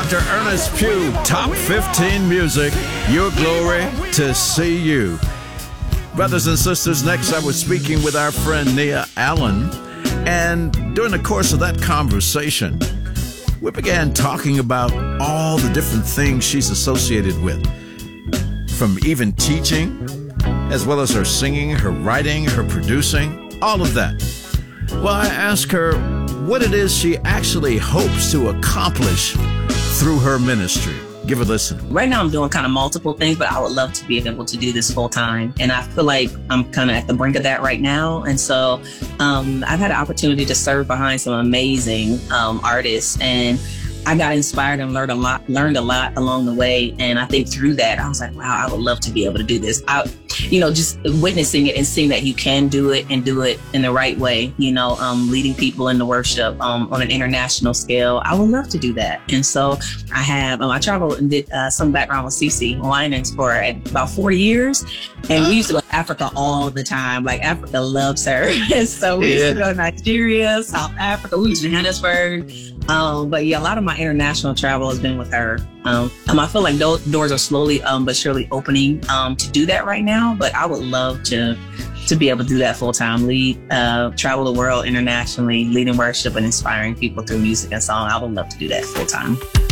Dr. Ernest Pugh, Top 15 Music, Your Glory to See You. Brothers and sisters, next I was speaking with our friend Nia Allen, and during the course of that conversation, we began talking about all the different things she's associated with, from even teaching, as well as her singing, her writing, her producing, all of that. Well, I asked her what it is she actually hopes to accomplish through her ministry. Give a listen. Right now I'm doing kind of multiple things, but I would love to be able to do this full time. And I feel like I'm kind of at the brink of that right now. And so I've had an opportunity to serve behind some amazing artists, and I got inspired and learned a lot along the way. And I think through that, I was like, wow, I would love to be able to do this. Just witnessing it and seeing that you can do it and do it in the right way, leading people into worship on an international scale. I would love to do that. And so I traveled and did some background with CeCe Winans for about 4 years. And we used to go to Africa all the time. Like, Africa loves her. So we used to go to Nigeria, South Africa, we used to Johannesburg. But yeah, a lot of my international travel has been with her. I feel like those doors are slowly but surely opening to do that right now. But I would love to be able to do that full time, travel the world internationally, leading worship and inspiring people through music and song. I would love to do that full time.